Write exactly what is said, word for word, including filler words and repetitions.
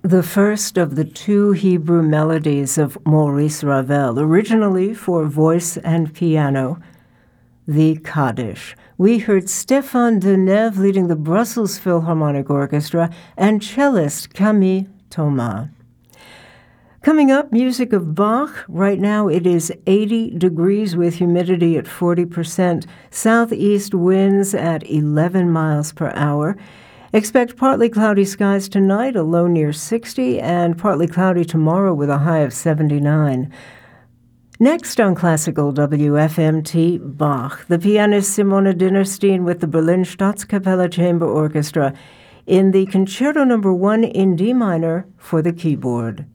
the first of the two Hebrew melodies of Maurice Ravel, originally for voice and piano, the Kaddish. We heard Stéphane Denève leading the Brussels Philharmonic Orchestra and cellist Camille Thomas. Coming up, music of Bach. Right now it is eighty degrees with humidity at forty percent, southeast winds at eleven miles per hour. Expect partly cloudy skies tonight, a low near sixty, and partly cloudy tomorrow with a high of seventy-nine. Next on Classical W F M T, Bach, the pianist Simona Dinnerstein with the Berlin Staatskapelle Chamber Orchestra in the Concerto Number One in D minor for the keyboard.